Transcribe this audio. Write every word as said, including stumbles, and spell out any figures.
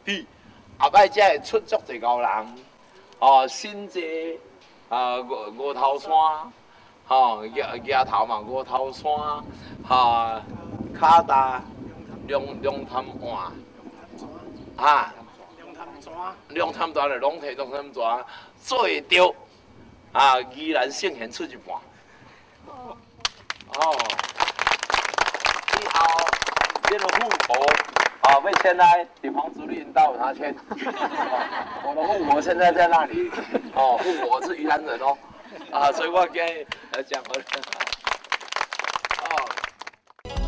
地，后摆才会出足一高人，哦，新界啊五五头山，吼额额头嘛五头山，哈卡达龙龙潭湾，啊，龙潭段的龙体龙潭段做会到，啊，依然圣贤出一半，哦，以后这个富婆。啊，被签来，比黄竹林带我他签。我的父母现在在那里，哦，父母我是宜兰人哦，啊，所以我跟呃讲我。